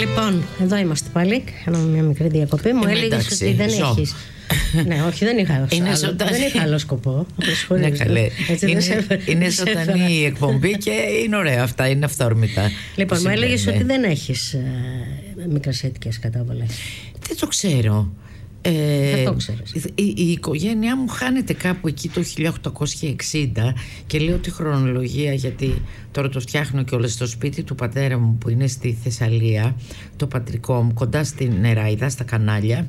Λοιπόν, εδώ είμαστε πάλι. Κάναμε μια μικρή διακοπή. Μου έλεγες ότι δεν έχεις. Ναι, όχι, δεν είχα άλλο σκοπό. Ναι, καλέ. Είναι ζωντανή η εκπομπή και είναι ωραία αυτά, είναι αυθόρμητα. Λοιπόν, μου έλεγες ότι δεν έχεις μικρασιατικές κατάβολες. Δεν το ξέρω. Θα το ξέρεις. Η οικογένειά μου χάνεται κάπου εκεί το 1860 και λέω τη χρονολογία γιατί τώρα το φτιάχνω και όλα στο σπίτι του πατέρα μου που είναι στη Θεσσαλία, το πατρικό μου, κοντά στην Νεράιδα, στα κανάλια.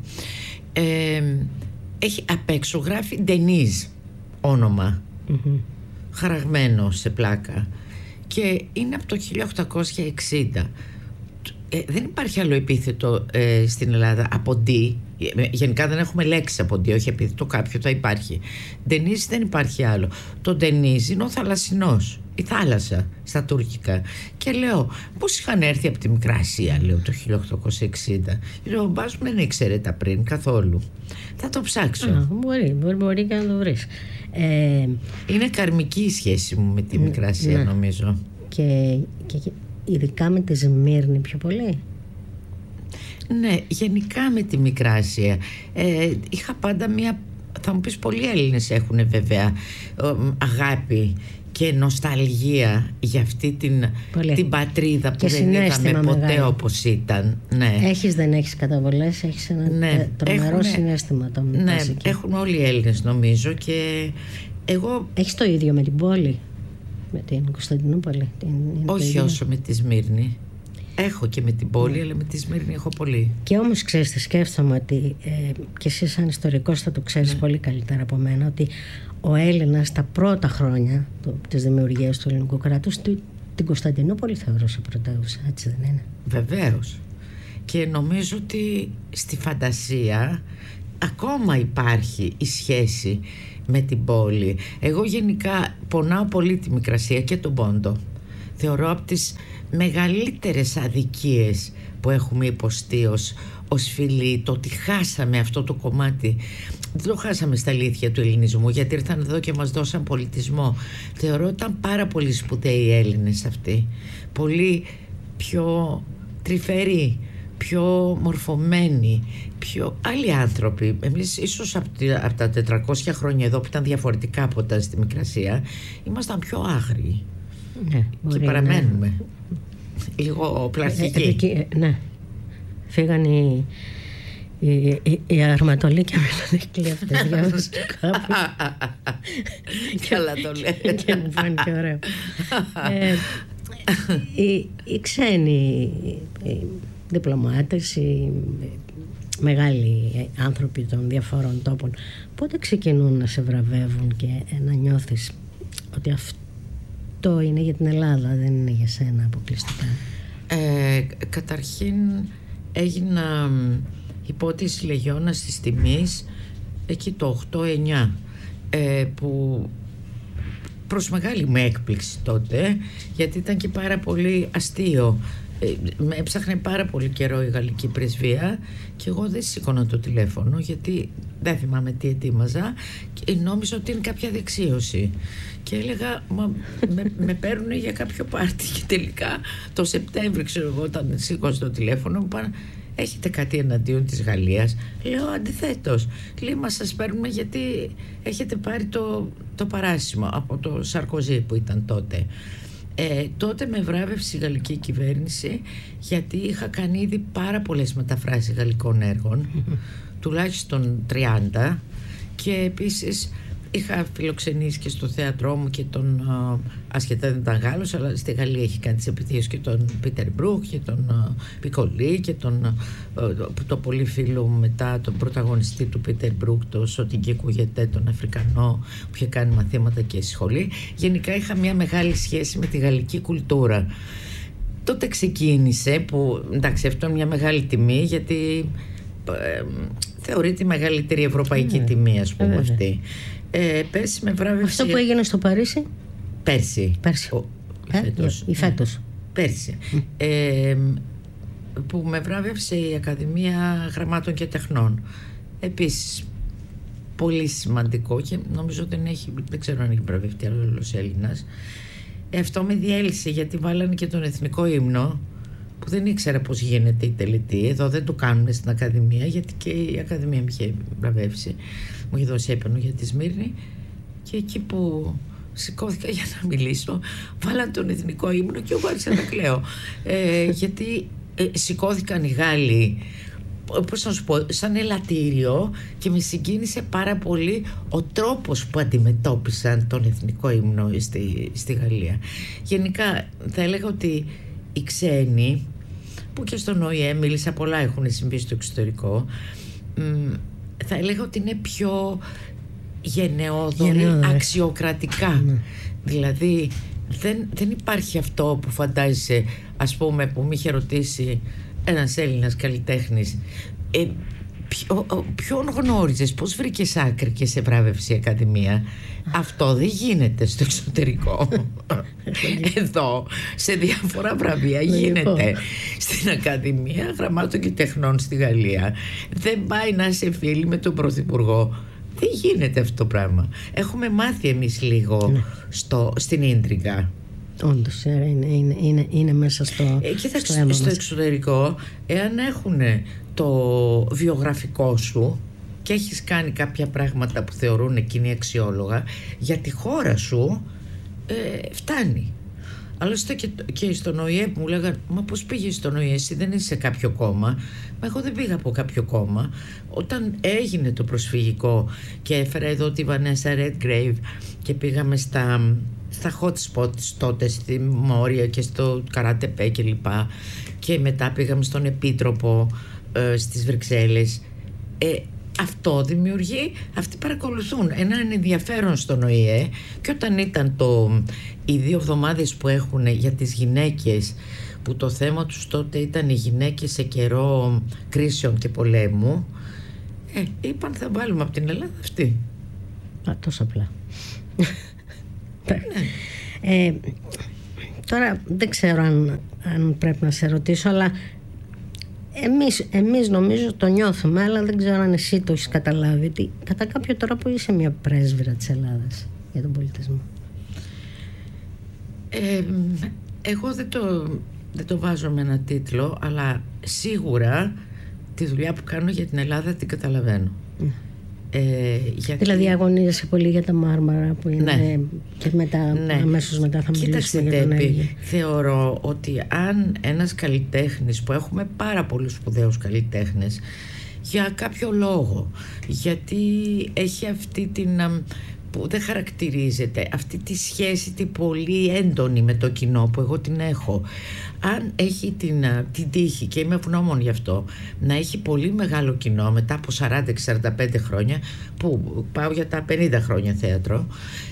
Έχει απ' έξω γράφει Ντενίζ όνομα, χαραγμένο σε πλάκα, και είναι από το 1860. Δεν υπάρχει άλλο επίθετο στην Ελλάδα από ντι. Γενικά δεν έχουμε λέξη από ντι, όχι επίθετο, κάποιο θα υπάρχει. Ντενίζ δεν υπάρχει άλλο. Το Ντενίζ είναι ο θαλασσινός, η θάλασσα στα τουρκικά. Και λέω, πώς είχαν έρθει από τη Μικρά Ασία, λέω, το 1860. Λέω, μπας μου δεν ήξερε τα πριν καθόλου. Θα το ψάξω. Μπορεί και να το βρεις. Είναι καρμική η σχέση μου με τη Μικρά Ασία, νομίζω. Και ειδικά με τη Σμύρνη πιο πολύ. Ναι, γενικά με τη Μικρά Ασία. Είχα πάντα μια, θα μου πεις, πολλοί Έλληνες έχουν βέβαια αγάπη και νοσταλγία για αυτή την πατρίδα που δεν είδαμε ποτέ μεγάλο. Όπως ήταν. Ναι. Δεν έχεις καταβολές, έχεις ένα τρομερό συναίσθημα. Ναι, έχουν όλοι οι Έλληνες νομίζω, και εγώ... Έχεις το ίδιο με την πόλη, με την Κωνσταντινούπολη? Όχι όσο με τη Σμύρνη. Έχω και με την πόλη, αλλά με τη Σμύρνη έχω πολύ. Και όμως ξέρεις, σκέφτομαι ότι και εσύ σαν ιστορικός θα το ξέρεις πολύ καλύτερα από μένα, ότι ο Έλληνας τα πρώτα χρόνια της δημιουργίας του ελληνικού κράτους την Κωνσταντινούπολη θεωρούσε πρωτεύουσα, έτσι δεν είναι? Βεβαίως. Και νομίζω ότι στη φαντασία ακόμα υπάρχει η σχέση με την πόλη. Εγώ γενικά πονάω πολύ τη Μικρασία και τον Πόντο. Θεωρώ από τις μεγαλύτερες αδικίες που έχουμε υποστεί ως φίλοι, το ότι χάσαμε αυτό το κομμάτι. Δεν το χάσαμε στα αλήθεια του ελληνισμού, γιατί ήρθαν εδώ και μας δώσαν πολιτισμό. Θεωρώ ότι ήταν πάρα πολύ σπουδαίοι οι Έλληνες αυτοί, πολύ πιο τρυφεροί, πιο μορφωμένοι, πιο άλλοι άνθρωποι. Εμείς ίσως από τα 400 χρόνια εδώ που ήταν διαφορετικά από όταν στη Μικρασία, ήμασταν πιο άγριοι. Ναι, και παραμένουμε λίγο πλαρχικοί. Ναι. Φύγαν οι αρματολοί και μελωδικοί αυτές, διάβασα κάπου. Καλά το λέει. Και μου φάνηκε ωραίο. Οι ξένοι διπλωμάτες, οι μεγάλοι άνθρωποι των διαφόρων τόπων, πότε ξεκινούν να σε βραβεύουν και να νιώθεις ότι αυτό είναι για την Ελλάδα, δεν είναι για σένα αποκλειστικά? Καταρχήν έγινα υπότης λεγιώνας της τιμής εκεί το 8-9, που προς μεγάλη με έκπληξη τότε, γιατί ήταν και πάρα πολύ αστείο. Με έψαχνε πάρα πολύ καιρό η γαλλική πρεσβεία και εγώ δεν σήκωνα το τηλέφωνο, γιατί δεν θυμάμαι τι ετοίμαζα και νόμιζα ότι είναι κάποια δεξίωση και έλεγα με παίρνουν για κάποιο πάρτι, και τελικά το Σεπτέμβρη, ξέρω εγώ, όταν σήκωσα το τηλέφωνο μου είπαν, έχετε κάτι εναντίον της Γαλλίας? Λέω αντιθέτως. Λέει, μα σας παίρνουμε γιατί έχετε πάρει το παράσημο από το Σαρκοζή που ήταν τότε. Τότε με βράβευσε η γαλλική κυβέρνηση, γιατί είχα κάνει ήδη πάρα πολλές μεταφράσεις γαλλικών έργων, τουλάχιστον 30, και επίσης είχα φιλοξενήσει και στο θέατρό μου και τον, ασχετά δεν ήταν Γάλλος, αλλά στη Γαλλία έχει κάνει τις επιτυχίες, και τον Πίτερ Μπρούκ και τον Πικολί και το πολύ φίλο μου μετά, τον πρωταγωνιστή του Πίτερ Μπρούκ, το Σωτική Κουγετέ, τον Αφρικανό, που είχε κάνει μαθήματα και σχολή. Γενικά είχα μια μεγάλη σχέση με τη γαλλική κουλτούρα. Τότε ξεκίνησε, που εντάξει, αυτό είναι μια μεγάλη τιμή, γιατί θεωρείται η μεγαλύτερη ευρωπαϊκή τιμή, ας πούμε, αυτή. Πέρσι με βράβευσε. Αυτό που έγινε στο Παρίσι? Πέρσι. Φέτος. Πέρσι. Που με βράβευσε η Ακαδημία Γραμμάτων και Τεχνών. Επίσης πολύ σημαντικό, και νομίζω δεν ξέρω αν έχει βραβευτεί άλλος Έλληνας. Αυτό με διέλυσε, γιατί βάλανε και τον εθνικό ύμνο που δεν ήξερα πώς γίνεται η τελετή. Εδώ δεν το κάνουν στην Ακαδημία, γιατί και η Ακαδημία με είχε βραβεύσει, μου είχε δώσει έπαινο για τη Σμύρνη, και εκεί που σηκώθηκα για να μιλήσω βάλαν τον εθνικό ύμνο και εγώ άρχισα να κλαίω, γιατί σηκώθηκαν οι Γάλλοι, πώς να σου πω, σαν ελαττήριο, και με συγκίνησε πάρα πολύ ο τρόπος που αντιμετώπισαν τον εθνικό ύμνο στη Γαλλία. Γενικά θα έλεγα ότι οι ξένοι, που και στον ΟΗΕ μίλησα πολλά, έχουν συμβεί στο εξωτερικό, θα έλεγα ότι είναι πιο γενναιόδοροι, αξιοκρατικά. Δηλαδή δεν υπάρχει αυτό που φαντάζεσαι, ας πούμε, που με είχε ρωτήσει ένας Έλληνας καλλιτέχνης, ποιον γνώριζες, πώς βρήκες άκρη και σε βράβευσε η Ακαδημία? Αυτό δεν γίνεται στο εξωτερικό. Εδώ σε διάφορα βραβεία γίνεται. Στην Ακαδημία Γραμμάτων και Τεχνών στη Γαλλία δεν πάει να είσαι φίλοι με τον Πρωθυπουργό. Δεν γίνεται αυτό το πράγμα. Έχουμε μάθει εμείς λίγο στην ίντριγκα. Όντως, είναι μέσα στο κοίταξε, στο εξωτερικό, εάν έχουν το βιογραφικό σου και έχεις κάνει κάποια πράγματα που θεωρούν εκείνοι αξιόλογα για τη χώρα σου, φτάνει. Άλλωστε και στον ΟΗΕ που μου λέγανε, μα πώς πήγες στον ΟΗΕ, εσύ δεν είσαι σε κάποιο κόμμα? Μα εγώ δεν πήγα από κάποιο κόμμα. Όταν έγινε το προσφυγικό και έφερα εδώ τη Βανέσα Redgrave και πήγαμε στα hot spots τότε, στη Μόρια και στο Καράτεπέ και λοιπά, και μετά πήγαμε στον Επίτροπο στις Βρυξέλλες, αυτό δημιουργεί, αυτοί παρακολουθούν έναν ενδιαφέρον στον ΟΗΕ. Και όταν ήταν οι 2 εβδομάδες που έχουν για τις γυναίκες, που το θέμα τους τότε ήταν οι γυναίκες σε καιρό κρίσεων και πολέμου, είπαν θα βάλουμε από την Ελλάδα αυτή. Τόσο απλά. Τώρα δεν ξέρω αν πρέπει να σε ρωτήσω, αλλά εμείς νομίζω το νιώθουμε, αλλά δεν ξέρω αν εσύ το έχεις καταλάβει, ότι κατά κάποιο τρόπο είσαι μια πρέσβυρα της Ελλάδας για τον πολιτισμό. Εγώ δεν το βάζω με ένα τίτλο, αλλά σίγουρα τη δουλειά που κάνω για την Ελλάδα την καταλαβαίνω. Δηλαδή αγωνίζεσαι πολύ για τα Μάρμαρα που είναι, και μετά, αμέσως μετά θα μιλήσουμε για τον Έλληνα. Θεωρώ ότι αν ένας καλλιτέχνης, που έχουμε πάρα πολλούς σπουδαίους καλλιτέχνες, για κάποιο λόγο, γιατί έχει αυτή την, που δεν χαρακτηρίζεται, αυτή τη σχέση την πολύ έντονη με το κοινό που εγώ την έχω, αν έχει την τύχη, και είμαι ευγνώμων γι' αυτό, να έχει πολύ μεγάλο κοινό μετά από 40-45 χρόνια, που πάω για τα 50 χρόνια θέατρο,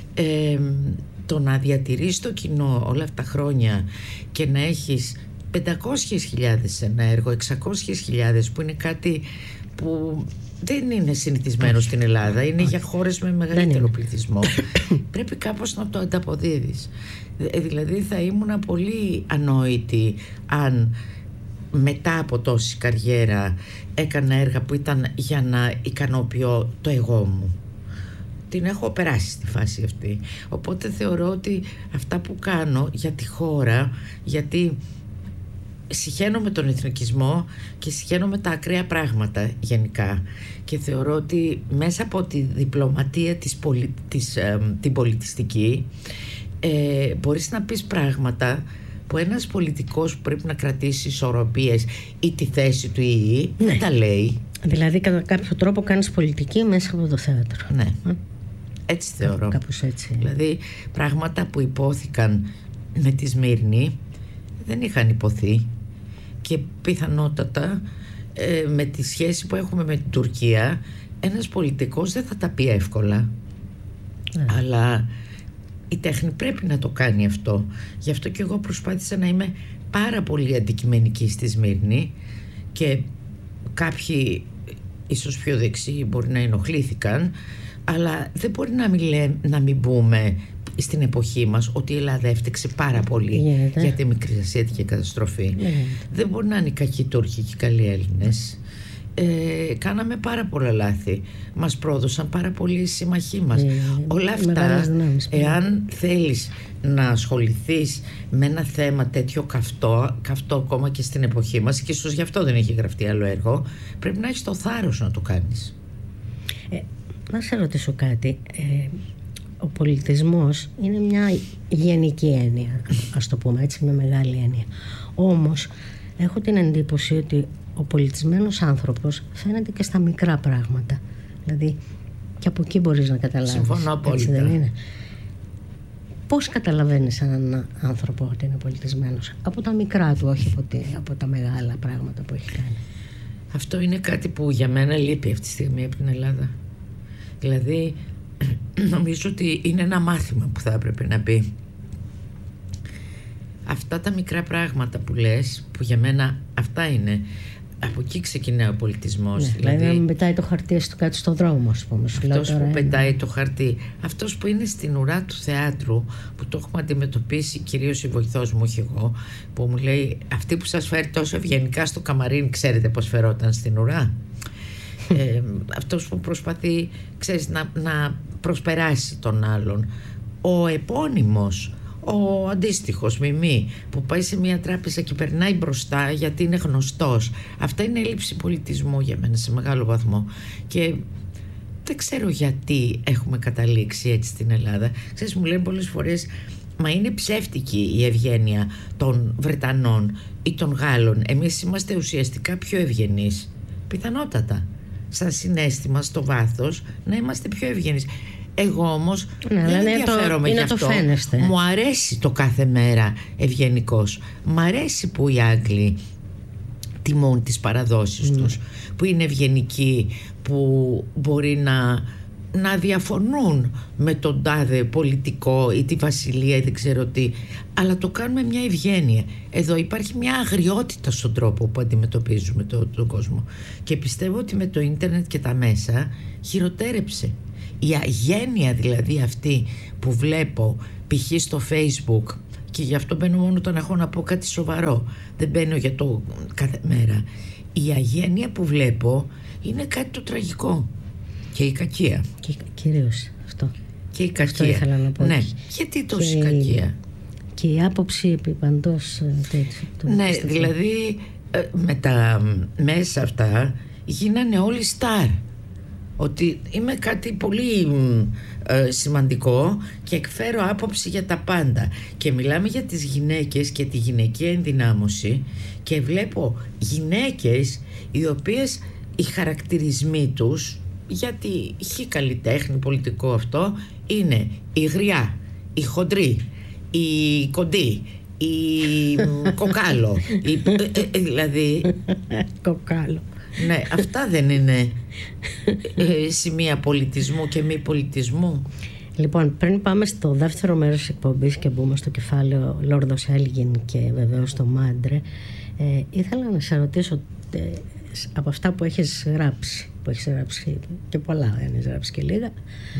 το να διατηρείς το κοινό όλα αυτά τα χρόνια και να έχεις 500.000 σε ένα έργο, 600.000, που είναι κάτι που δεν είναι συνηθισμένο στην Ελλάδα, είναι για χώρες με μεγαλύτερο πληθυσμό, πρέπει κάπως να το ανταποδίδεις. Δηλαδή θα ήμουν πολύ ανόητη αν μετά από τόση καριέρα έκανα έργα που ήταν για να ικανοποιώ το εγώ μου. Την έχω περάσει στη φάση αυτή. Οπότε θεωρώ ότι αυτά που κάνω για τη χώρα, γιατί συχαίνω με τον εθνικισμό και συχαίνω με τα ακραία πράγματα γενικά, και θεωρώ ότι μέσα από τη διπλωματία την πολιτιστική μπορείς να πεις πράγματα που ένας πολιτικός που πρέπει να κρατήσει ισορροπίες ή τη θέση του ή δεν τα λέει. Δηλαδή κατά κάποιο τρόπο κάνεις πολιτική μέσα από το θέατρο. Ναι, έτσι θεωρώ. Κάπως έτσι. Δηλαδή πράγματα που υπόθηκαν με τη Σμύρνη δεν είχαν υποθεί, και πιθανότατα με τη σχέση που έχουμε με την Τουρκία ένας πολιτικός δεν θα τα πει εύκολα. Αλλά η τέχνη πρέπει να το κάνει αυτό. Γι' αυτό και εγώ προσπάθησα να είμαι πάρα πολύ αντικειμενική στη Σμύρνη, και κάποιοι ίσως πιο δεξιοί μπορεί να ενοχλήθηκαν, αλλά δεν μπορεί να μην πούμε στην εποχή μας ότι η Ελλάδα έφτιαξε πάρα πολύ για τη μικρασιατική καταστροφή. Δεν μπορεί να είναι οι κακοί Τούρκοι και οι καλοί Έλληνες. κάναμε πάρα πολλά λάθη. Μας πρόδωσαν πάρα πολύ οι σύμμαχοί μας. Όλα αυτά, εάν θέλεις να ασχοληθείς με ένα θέμα τέτοιο καυτό ακόμα και στην εποχή μας, και ίσως γι' αυτό δεν έχει γραφτεί άλλο έργο, πρέπει να έχεις το θάρρος να το κάνεις. Να σε ρωτήσω κάτι. Ο πολιτισμός είναι μια γενική έννοια, ας το πούμε έτσι, μια μεγάλη έννοια. Όμως έχω την εντύπωση ότι ο πολιτισμένος άνθρωπος φαίνεται και στα μικρά πράγματα. Δηλαδή και από εκεί μπορείς να καταλάβεις. Συμφωνώ απόλυτα. Δεν είναι? Πώς καταλαβαίνεις έναν άνθρωπο ότι είναι πολιτισμένος? Από τα μικρά του, όχι από τα μεγάλα πράγματα που έχει κάνει. Αυτό είναι κάτι που για μένα λείπει αυτή τη στιγμή από την Ελλάδα. Δηλαδή νομίζω ότι είναι ένα μάθημα που θα έπρεπε να πει. Αυτά τα μικρά πράγματα που λες, που για μένα αυτά είναι, από εκεί ξεκινάει ο πολιτισμός. Ναι, δηλαδή να μην πετάει το χαρτί στο κάτω στον δρόμο, ας πούμε. Αυτός που πετάει το χαρτί, αυτός που είναι στην ουρά του θεάτρου, που το έχουμε αντιμετωπίσει κυρίως η βοηθός μου, όχι εγώ, που μου λέει, αυτή που σας φέρει τόσο ευγενικά στο καμαρίνι, ξέρετε πώς φερόταν στην ουρά? Αυτός που προσπαθεί, ξέρεις, να προσπεράσει τον άλλον. Ο επώνυμος, ο αντίστοιχος Μιμή, που πάει σε μια τράπεζα και περνάει μπροστά γιατί είναι γνωστός. Αυτά είναι έλλειψη πολιτισμού για μένα σε μεγάλο βαθμό. Και δεν ξέρω γιατί έχουμε καταλήξει έτσι στην Ελλάδα. Ξέρεις, μου λένε πολλές φορές, μα είναι ψεύτικη η ευγένεια των Βρετανών ή των Γάλλων. Εμείς είμαστε ουσιαστικά πιο ευγενείς. Πιθανότατα. Σαν συναίσθημα, στο βάθος, να είμαστε πιο ευγενείς. Εγώ όμως δεν ενδιαφέρομαι γι' αυτό. Μου αρέσει το κάθε μέρα ευγενικός. Μου αρέσει που οι Άγγλοι τιμούν τις παραδόσεις τους, που είναι ευγενικοί, που μπορεί να διαφωνούν με τον τάδε πολιτικό ή τη βασιλεία ή δεν ξέρω τι, αλλά το κάνουμε μια ευγένεια. Εδώ υπάρχει μια αγριότητα στον τρόπο που αντιμετωπίζουμε τον κόσμο, και πιστεύω ότι με το ίντερνετ και τα μέσα χειροτέρεψε. Η αγένεια δηλαδή αυτή που βλέπω π.χ. στο Facebook, και γι' αυτό μπαίνω μόνο όταν έχω να πω κάτι σοβαρό, δεν μπαίνω για το κάθε μέρα, η αγένεια που βλέπω είναι κάτι το τραγικό. Και η κακία. Και κυρίως αυτό. Και η κακία. Αυτό ήθελα να πω. Ναι. Γιατί τόση κακία? Και η άποψη επί παντός τέτοιου. Ναι, δηλαδή με τα μέσα αυτά γίνανε όλοι στάρ. Ότι είμαι κάτι πολύ σημαντικό και εκφέρω άποψη για τα πάντα. Και μιλάμε για τις γυναίκες και τη γυναικεία ενδυνάμωση, και βλέπω γυναίκες οι οποίες οι χαρακτηρισμοί τους, γιατί χι καλλιτέχνη πολιτικό αυτό, είναι η γριά, η χοντρή, η κοντή, η κοκάλο, δηλαδή κοκάλο. Ναι, αυτά δεν είναι σημεία πολιτισμού και μη πολιτισμού? Λοιπόν, πριν πάμε στο δεύτερο μέρος της εκπομπής και μπούμε στο κεφάλαιο Λόρδος Έλγιν και βεβαίως το Μάντρε, ήθελα να σε ρωτήσω, από αυτά που έχεις γράψει και πολλά, δεν έχεις γράψει και λίγα,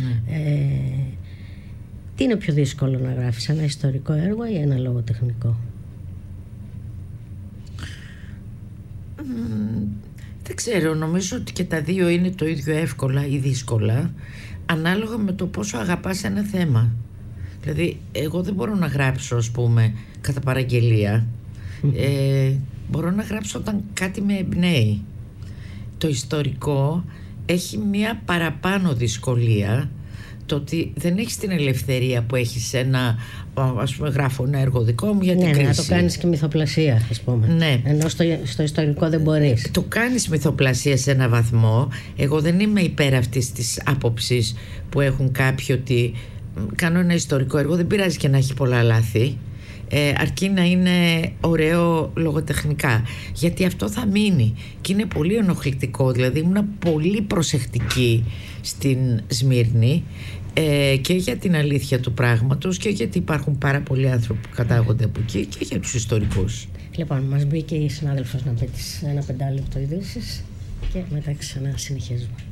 τι είναι πιο δύσκολο να γράφεις, ένα ιστορικό έργο ή ένα λογοτεχνικό? Δεν ξέρω, νομίζω ότι και τα δύο είναι το ίδιο εύκολα ή δύσκολα, ανάλογα με το πόσο αγαπάς ένα θέμα. Δηλαδή εγώ δεν μπορώ να γράψω, ας πούμε, κατά παραγγελία. Μπορώ να γράψω όταν κάτι με εμπνέει. Το ιστορικό έχει μια παραπάνω δυσκολία, το ότι δεν έχεις την ελευθερία που έχεις ένα, ας πούμε, γράφω ένα έργο δικό μου για την κρίση. Να το κάνεις και μυθοπλασία, ας πούμε. Ναι. Ενώ στο ιστορικό δεν μπορείς. Το κάνεις μυθοπλασία σε ένα βαθμό. Εγώ δεν είμαι υπέρ αυτής της άποψης που έχουν κάποιοι, ότι κάνω ένα ιστορικό έργο, δεν πειράζει και να έχει πολλά λάθη, αρκεί να είναι ωραίο λογοτεχνικά, γιατί αυτό θα μείνει και είναι πολύ ενοχλητικό. Δηλαδή ήμουν πολύ προσεκτική στην Σμύρνη, και για την αλήθεια του πράγματος, και γιατί υπάρχουν πάρα πολλοί άνθρωποι που κατάγονται από εκεί, και για τους ιστορικούς. Λοιπόν, μας μπήκε η συνάδελφος να πει ένα 5 λεπτό ειδήσεις και μετά ξανασυνεχίζουμε.